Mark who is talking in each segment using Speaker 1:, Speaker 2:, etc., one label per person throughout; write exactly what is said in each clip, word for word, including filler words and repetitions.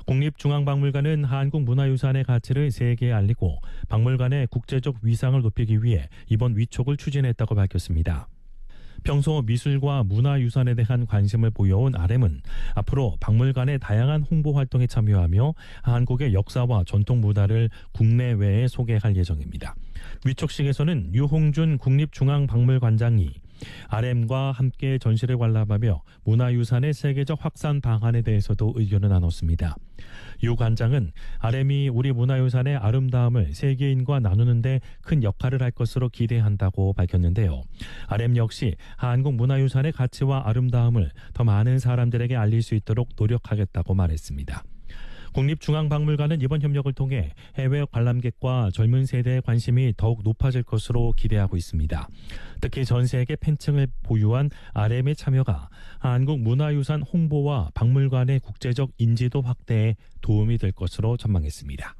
Speaker 1: 국립중앙박물관은 한국문화유산의 가치를 세계에 알리고 박물관의 국제적 위상을 높이기 위해 이번 위촉을 추진했다고 밝혔습니다. 평소 미술과 문화유산에 대한 관심을 보여온 알엠은 앞으로 박물관의 다양한 홍보 활동에 참여하며 한국의 역사와 전통 문화를 국내외에 소개할 예정입니다. 위촉식에서는 유홍준 국립중앙박물관장이 알엠과 함께 전시를 관람하며 문화유산의 세계적 확산 방안에 대해서도 의견을 나눴습니다. 유 관장은 알엠이 우리 문화유산의 아름다움을 세계인과 나누는 데 큰 역할을 할 것으로 기대한다고 밝혔는데요. 알엠 역시 한국 문화유산의 가치와 아름다움을 더 많은 사람들에게 알릴 수 있도록 노력하겠다고 말했습니다. 국립중앙박물관은 이번 협력을 통해 해외 관람객과 젊은 세대의 관심이 더욱 높아질 것으로 기대하고 있습니다. 특히 전 세계 팬층을 보유한 알엠의 참여가 한국 문화유산 홍보와 박물관의 국제적 인지도 확대에 도움이 될 것으로 전망했습니다.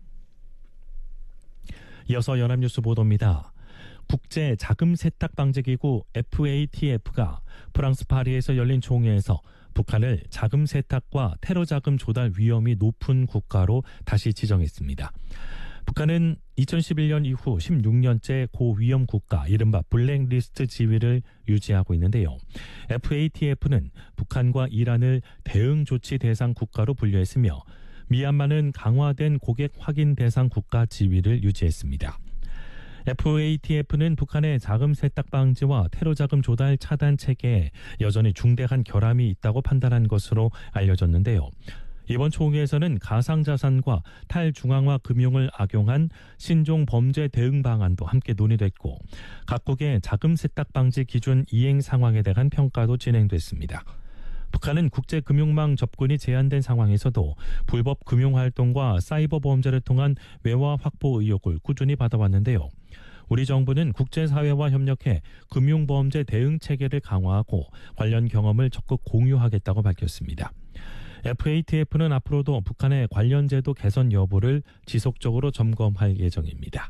Speaker 1: 이어서 연합뉴스 보도입니다. 국제 자금 세탁 방지 기구 에프에이티에프가 프랑스 파리에서 열린 총회에서 북한을 자금 세탁과 테러 자금 조달 위험이 높은 국가로 다시 지정했습니다. 북한은 이천십일 년 이후 십육 년째 고위험 국가 이른바 블랙리스트 지위를 유지하고 있는데요. 에프에이티에프는 북한과 이란을 대응 조치 대상 국가로 분류했으며 미얀마는 강화된 고객 확인 대상 국가 지위를 유지했습니다. 에프에이티에프는 북한의 자금 세탁 방지와 테러 자금 조달 차단 체계에 여전히 중대한 결함이 있다고 판단한 것으로 알려졌는데요. 이번 총회에서는 가상자산과 탈중앙화 금융을 악용한 신종 범죄 대응 방안도 함께 논의됐고 각국의 자금 세탁 방지 기준 이행 상황에 대한 평가도 진행됐습니다. 북한은 국제금융망 접근이 제한된 상황에서도 불법 금융활동과 사이버 범죄를 통한 외화 확보 의혹을 꾸준히 받아왔는데요. 우리 정부는 국제사회와 협력해 금융범죄 대응 체계를 강화하고 관련 경험을 적극 공유하겠다고 밝혔습니다. 에프에이티에프는 앞으로도 북한의 관련 제도 개선 여부를 지속적으로 점검할 예정입니다.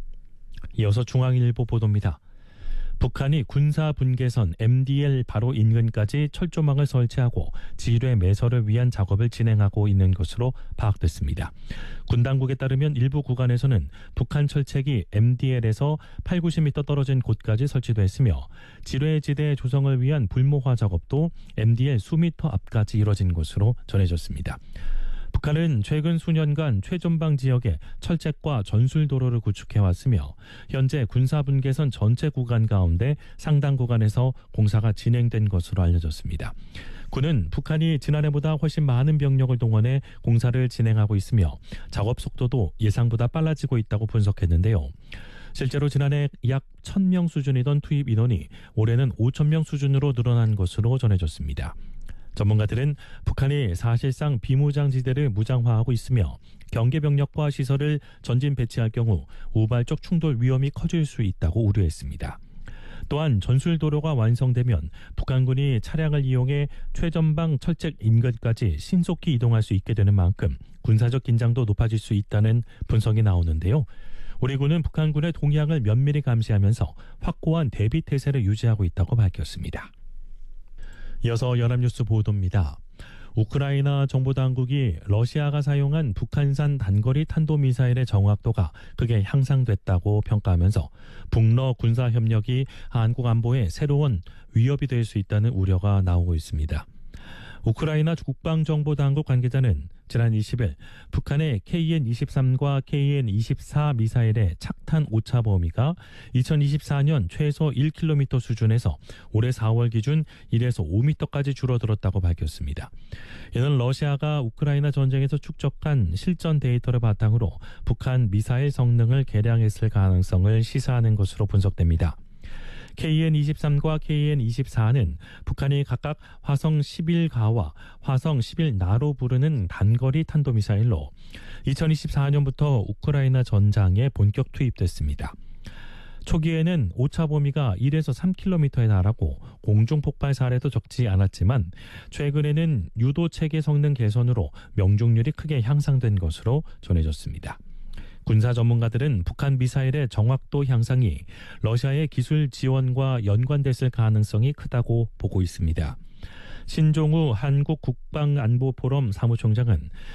Speaker 1: 이어서 중앙일보 보도입니다. 북한이 군사분계선 엠디엘 바로 인근까지 철조망을 설치하고 지뢰 매설을 위한 작업을 진행하고 있는 것으로 파악됐습니다. 군 당국에 따르면 일부 구간에서는 북한 철책이 엠디엘에서 팔, 구십 미터 떨어진 곳까지 설치됐으며 지뢰지대 조성을 위한 불모화 작업도 엠디엘 수미터 앞까지 이뤄진 것으로 전해졌습니다. 북한은 최근 수년간 최전방 지역에 철책과 전술도로를 구축해왔으며 현재 군사분계선 전체 구간 가운데 상당 구간에서 공사가 진행된 것으로 알려졌습니다. 군은 북한이 지난해보다 훨씬 많은 병력을 동원해 공사를 진행하고 있으며 작업 속도도 예상보다 빨라지고 있다고 분석했는데요. 실제로 지난해 약 천 명 수준이던 투입 인원이 올해는 오천 명 수준으로 늘어난 것으로 전해졌습니다. 전문가들은 북한이 사실상 비무장지대를 무장화하고 있으며 경계병력과 시설을 전진 배치할 경우 우발적 충돌 위험이 커질 수 있다고 우려했습니다. 또한 전술도로가 완성되면 북한군이 차량을 이용해 최전방 철책 인근까지 신속히 이동할 수 있게 되는 만큼 군사적 긴장도 높아질 수 있다는 분석이 나오는데요. 우리 군은 북한군의 동향을 면밀히 감시하면서 확고한 대비 태세를 유지하고 있다고 밝혔습니다. 이어서 연합뉴스 보도입니다. 우크라이나 정보당국이 러시아가 사용한 북한산 단거리 탄도미사일의 정확도가 크게 향상됐다고 평가하면서 북러 군사협력이 한국 안보에 새로운 위협이 될 수 있다는 우려가 나오고 있습니다. 우크라이나 국방정보당국 관계자는 지난 이십 일 북한의 케이엔 이십삼과 케이엔 이십사 미사일의 착탄 오차 범위가 이천이십사 년 최소 일 킬로미터 수준에서 올해 사월 기준 일에서 오 미터까지 줄어들었다고 밝혔습니다. 이는 러시아가 우크라이나 전쟁에서 축적한 실전 데이터를 바탕으로 북한 미사일 성능을 개량했을 가능성을 시사하는 것으로 분석됩니다. 케이엔 이십삼과 케이엔 이십사는 북한이 각각 화성 십일 가와 화성 십일 나로 부르는 단거리 탄도미사일로 이천이십사 년부터 우크라이나 전장에 본격 투입됐습니다. 초기에는 오차 범위가 일에서 삼 킬로미터에 달하고 공중폭발 사례도 적지 않았지만 최근에는 유도 체계 성능 개선으로 명중률이 크게 향상된 것으로 전해졌습니다. 군사 전문가들은 북한 미사일의 정확도 향상이 러시아의 기술 지원과 연관됐을 가능성이 크다고 보고 있습니다. 신종우 한국국방안보포럼 사무총장은